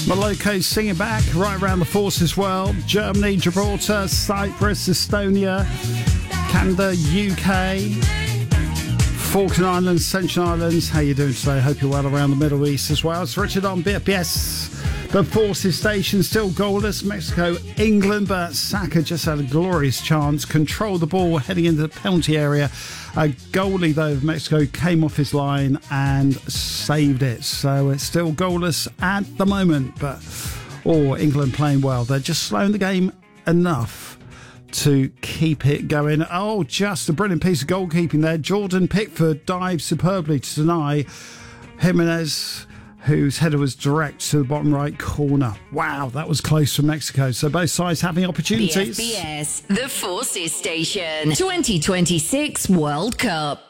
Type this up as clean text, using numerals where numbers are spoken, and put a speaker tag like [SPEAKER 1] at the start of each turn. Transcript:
[SPEAKER 1] Maloko singing back right around the forces world. Germany, Gibraltar, Cyprus, Estonia, Canada, UK, Falkland Islands, Ascension Islands. How you doing today? Hope you're well around the Middle East as well. It's Richard on BFBS. The forces station still goalless. Mexico, England, but Saka just had a glorious chance. Controlled the ball heading into the penalty area. A goalie, though, of Mexico came off his line and saved it. So it's still goalless at the moment. But, England playing well. They're just slowing the game enough to keep it going. Oh, just a brilliant piece of goalkeeping there. Jordan Pickford dived superbly to deny Jimenez, whose header was direct to the bottom right corner. Wow, that was close for Mexico. So both sides having opportunities.
[SPEAKER 2] BFBS, the Forces Station, 2026 World Cup.